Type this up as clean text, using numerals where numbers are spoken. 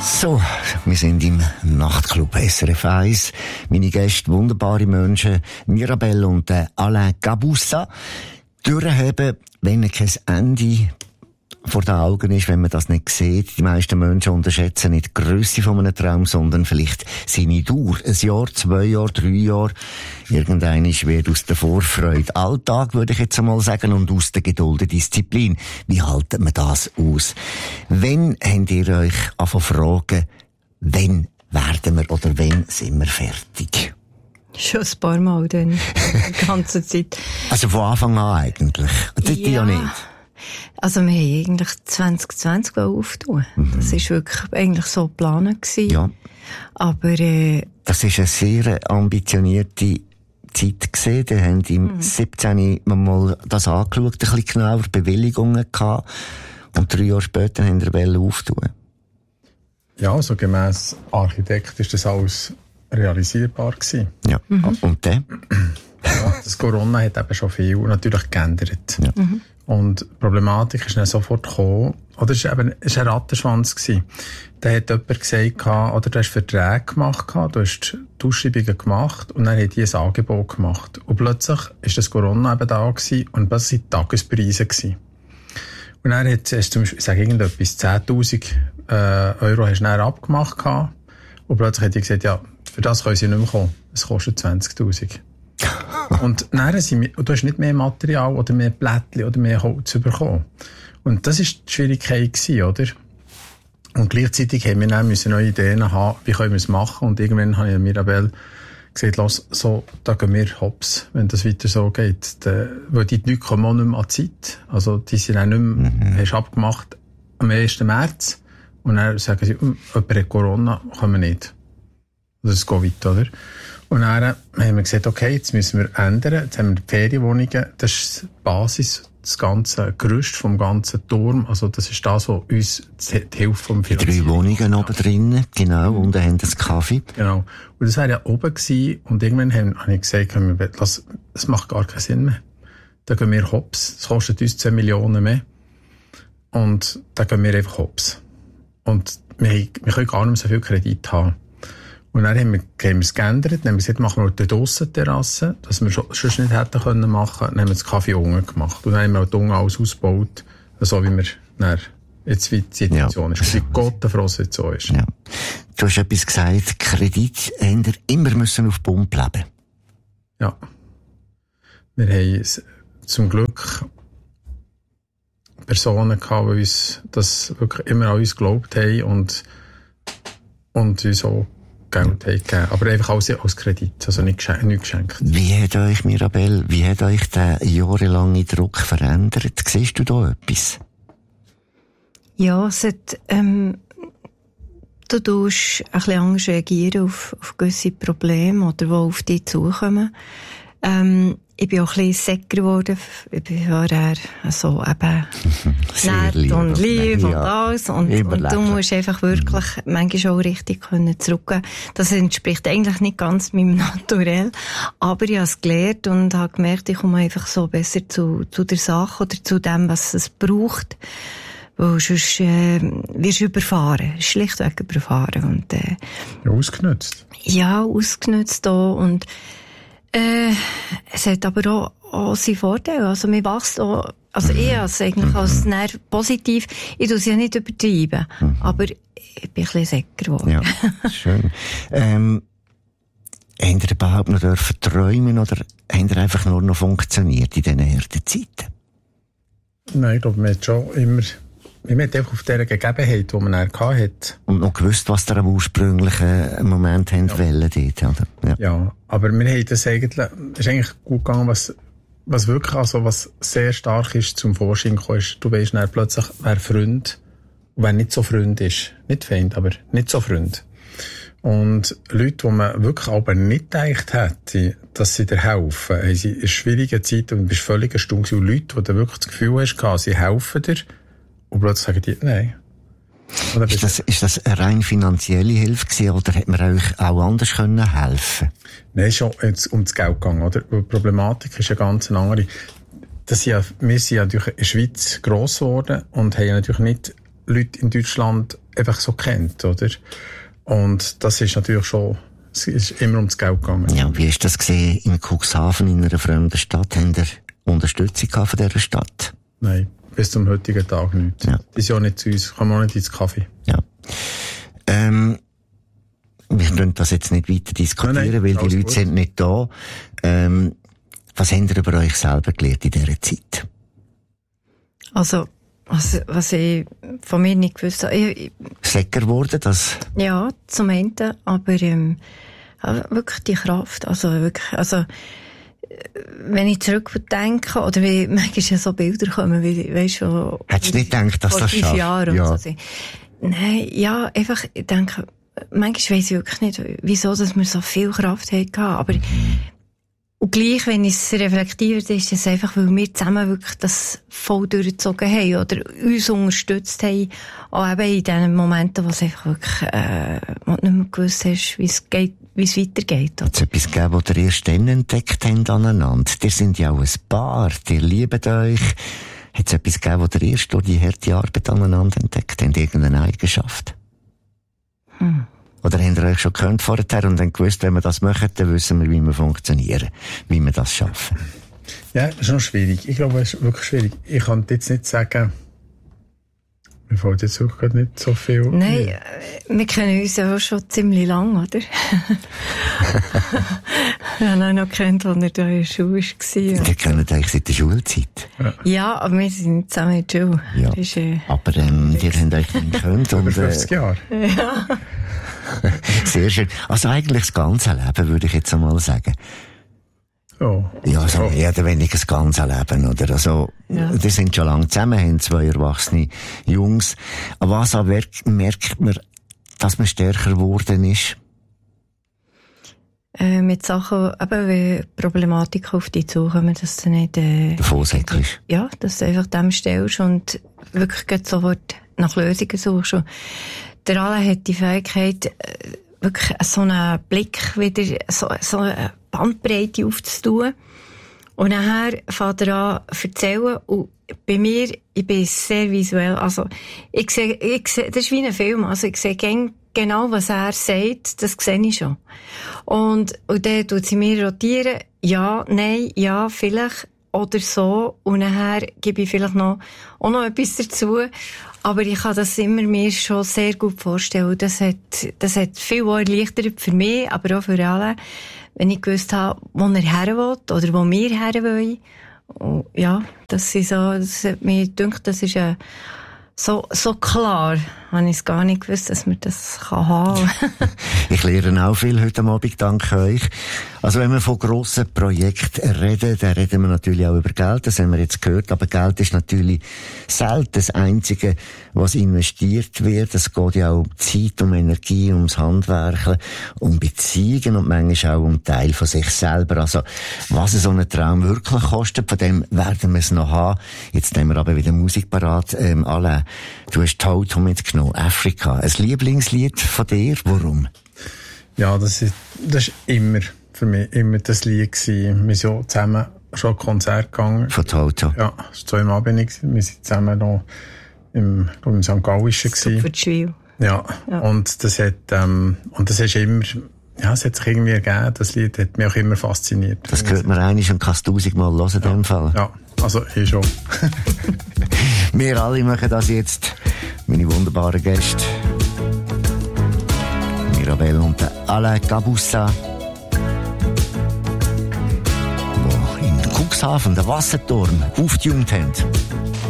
So, wir sind im Nachtclub SRF 1. Meine Gäste, wunderbare Menschen, Mirabelle und Alain Gabussa, durchheben, wenn kein Ende vor den Augen ist, wenn man das nicht sieht. Die meisten Menschen unterschätzen nicht die Grösse von einem Traum, sondern vielleicht seine Dauer. Ein Jahr, 2 Jahre, 3 Jahre. Irgendein wird aus der Vorfreude Alltag, würde ich jetzt einmal sagen, und aus der Geduld eine Disziplin. Wie halten wir das aus? Wann habt ihr euch fragen, wann werden wir oder wann sind wir fertig? Schon ein paar Mal dann, die ganze Zeit. Also von Anfang an eigentlich? Ja nicht. Also wir haben eigentlich 2020 auftun. Das war wirklich eigentlich so geplant gewesen. Ja. Aber das ist eine sehr ambitionierte Zeit gewesen. Die haben im 17. mal das angeschaut, ein bisschen genauer, Bewilligungen gehabt. Und 3 Jahre später haben wir auftun. Ja, also gemäss Architekt ist das alles realisierbar gewesen. Ja. Und dann? Ja, das Corona hat eben schon viel natürlich geändert. Ja. Und die Problematik ist dann sofort gekommen, oder es war ein Rattenschwanz gewesen. Da hat jemand gesagt, oder du hast Verträge gemacht, du hast die Ausschreibungen gemacht und dann hat die ein Angebot gemacht. Und plötzlich ist das Corona eben da gewesen und plötzlich sind die Tagespreise gewesen. Und dann hast du zum Beispiel, ich sage irgendetwas, 10'000 Euro hast du dann abgemacht gehabt. Und plötzlich hat die gesagt, ja, für das können sie nicht mehr kommen. Es kostet 20'000. Und dann du hast nicht mehr Material oder mehr Blättchen oder mehr Holz bekommen. Und das war die Schwierigkeit gewesen, oder? Und gleichzeitig haben wir dann neue Ideen haben, wie können wir es machen. Und irgendwann habe ich Mirabelle gesagt, lass, so, da gehen wir hops, wenn das weiter so geht. Weil die Leute kommen auch nicht mehr an die Zeit. Also, die sind auch nicht mehr, hast abgemacht am 1. März. Und dann sagen sie, jemand hat Corona, können wir nicht. Das geht weiter, oder? Und dann haben wir gesagt, okay, jetzt müssen wir ändern. Jetzt haben wir die Ferienwohnungen. Das ist die Basis, das ganze Gerüst vom ganzen Turm. Also das ist das, was uns die Hilfe vom Finanzieren. 3 Wohnungen oben drinnen, genau, und dann haben wir das Kaffee. Genau. Und das wäre ja oben gewesen. Und irgendwann habe ich gesagt, das macht gar keinen Sinn mehr. Da gehen wir hops. Es kostet uns 10 Millionen mehr. Und da gehen wir einfach hops. Und wir können gar nicht mehr so viel Kredit haben. Und dann haben wir es geändert, dann haben wir gesagt, machen wir die Dussenterrasse, dass wir sonst nicht hätten können machen, dann haben wir das Kaffee unten gemacht. Und dann haben wir auch unten alles ausgebaut, so wie wir dann, jetzt wie die Situation ist. Ich bin Gott froh, dass es so ist. Ja. Du hast etwas gesagt, Kredit haben wir immer müssen auf Pump leben. Ja. Wir haben zum Glück Personen gehabt, die uns das wirklich immer an uns geglaubt haben und uns auch Geld gegeben. Aber einfach als Kredit, also nicht geschenkt. Wie hat euch, Mirabelle, der jahrelange Druck verändert? Siehst du da etwas? Ja, es hat, du tust ein bisschen anders reagieren auf gewisse Probleme oder die auf dich zukommen. Ich bin auch ein bisschen säcker geworden. Ich bin vorher so eben nett und lieb und alles. Und du musst einfach wirklich manchmal auch richtig zurückgehen. Das entspricht eigentlich nicht ganz meinem Naturell. Aber ich habe es gelernt und habe gemerkt, ich komme einfach so besser zu der Sache oder zu dem, was es braucht. Weil sonst wirst du überfahren. Schlichtweg überfahren. Und, ja, ausgenutzt. Ja, ausgenutzt auch. Und es hat aber auch seine Vorteile. Also, man wächst auch, also ich als eigentlich als positiv. Ich tue es ja nicht übertreiben. Aber ich bin ein bisschen säcker geworden. Ja, schön. Habt ihr überhaupt noch träumen oder habt ihr einfach nur noch funktioniert in diesen harten Zeiten? Nein, ich glaube, man hat schon immer, man hat einfach auf dieser Gegebenheit, die man hatte. Und noch gewusst, was ihr am ursprünglichen Moment wollen dort, oder? Ja, aber wir haben das eigentlich, es ist eigentlich gut gegangen, was wirklich, also was sehr stark ist zum Vorschein gekommen ist, du weisst dann plötzlich, wer Freund und wer nicht so Freund ist. Nicht Feind, aber nicht so Freund. Und Leute, die man wirklich aber nicht gedacht hätte, dass sie dir helfen, haben sie in schwierigen Zeiten, und du bist völlig erstaunt, und Leute, die du wirklich das Gefühl hast, sie helfen dir, und plötzlich sagen die, nein. Ist das eine rein finanzielle Hilfe gewesen, oder hätte man euch auch anders können helfen? Nein, es ist schon um das Geld gegangen, oder? Die Problematik ist eine ganz andere. Wir sind ja natürlich in der Schweiz gross geworden und haben natürlich nicht Leute in Deutschland einfach so kennt, oder? Und das ist natürlich schon, es ist immer ums Geld gegangen. Ja, wie ist das gesehen in Cuxhaven, in einer fremden Stadt? Habt ihr Unterstützung von dieser Stadt? Nein, bis zum heutigen Tag nicht. Ja. Die ist ja nicht zu uns, kommen auch nicht ins Kaffee. Ja. Wir können das jetzt nicht weiter diskutieren, nein, weil die Leute gut. sind nicht da. Was habt ihr über euch selber gelernt in dieser Zeit? Also, was ich von mir nicht gewusst habe. Säcker geworden, das? Ja, zum einen, aber wirklich die Kraft. Also, wenn ich zurückdenke, oder wie manchmal so Bilder kommen, wie, weisst du, hättest du nicht gedacht, dass vor das 5 schafft? Jahren Ja. oder so. Nein, ja, einfach, ich denke, manchmal weiss ich wirklich nicht, wieso, dass wir so viel Kraft hatten, aber, und gleich, wenn ich es reflektiert, ist es einfach, weil wir zusammen wirklich das voll durchgezogen haben, oder uns unterstützt haben, auch eben in den Momenten, wo es einfach wirklich, wo du nicht mehr gewusst hast, wie es geht, wie es weitergeht. Hat es etwas gegeben, was ihr erst dann entdeckt habt aneinander? Ihr sind ja auch ein Paar, ihr liebt euch. Hat es etwas gegeben, was ihr erst durch die harte Arbeit aneinander entdeckt habt? Irgendeine Eigenschaft? Oder habt ihr euch schon gekannt vorher und dann gewusst, wenn wir das machen, dann wissen wir, wie wir funktionieren, wie wir das schaffen? Ja, das ist noch schwierig. Ich glaube, es ist wirklich schwierig. Ich kann jetzt nicht sagen, mir fällt jetzt auch gerade nicht so viel. Nein, wir kennen uns ja auch schon ziemlich lang, oder? Wir haben auch noch gekannt, als er da in der Schule war. Wir kennen euch seit der Schulzeit. Ja, aber wir sind nicht zusammen in der Schule. Ja. Das ist, Aber ihr habt euch nicht gekannt. Über Und, 50 Jahre. ja. sehr schön. Also eigentlich das ganze Leben, würde ich jetzt einmal sagen. Oh. Ja, so mehr oder weniger das ganze Leben, oder? Also, Ja. die sind schon lange zusammen, haben 2 erwachsene Jungs. Aber was auch merkt man, dass man stärker geworden ist? Mit Sachen, eben, wie Problematiken auf dich zukommen, dass du nicht, Davon säckelst. ja, dass du einfach dem stellst und wirklich gleich sofort nach Lösungen suchst. Und der Alain hat die Fähigkeit, wirklich so einen Blick wieder, so eine Bandbreite aufzutun. Und nachher fängt er an zu erzählen. Und bei mir, ich bin sehr visuell. Also, ich sehe, das ist wie ein Film. Also, ich sehe genau, was er sagt, das sehe ich schon. Und dann tut sie mir rotieren. Ja, nein, ja, vielleicht. Oder so. Und nachher gebe ich vielleicht auch noch etwas dazu. Aber ich kann das immer mir schon sehr gut vorstellen. Das hat viel erleichtert für mich, aber auch für alle, wenn ich gewusst habe, wo er her will oder wo wir her wollen. Und ja, das hat mir gedacht, das ist so klar, habe ich es gar nicht gewusst, dass man das haben kann. Ich lerne auch viel heute Abend, danke euch. Also wenn wir von grossen Projekten reden, dann reden wir natürlich auch über Geld, das haben wir jetzt gehört, aber Geld ist natürlich selten das Einzige, was investiert wird. Es geht ja auch um Zeit, um Energie, ums Handwerken, um Beziehungen und manchmal auch um Teil von sich selber. Also was so ein Traum wirklich kostet, von dem werden wir es noch haben. Jetzt nehmen wir aber wieder Musik parat. Alain, du hast Toto mitgenommen, Afrika. Ein Lieblingslied von dir, warum? Ja, das ist immer für mich immer das Lied gewesen. Wir sind ja zusammen schon ein Konzert gegangen. Von Toto? Ja, es war 2 Mal bin ich. Wir sind zusammen noch im St. Gallischen gewesen. Für die Schwil. Ja, und das hat immer, ja, es hat sich irgendwie ergeben. Das Lied hat mich auch immer fasziniert. Das hört man eigentlich und kann es 1000-mal hören in dem Fall. Ja, also ich schon. Wir alle machen das jetzt. Meine wunderbaren Gäste. Mirabel und Alain Gabussa. Die in Cuxhaven den Wasserturm aufgetunt haben.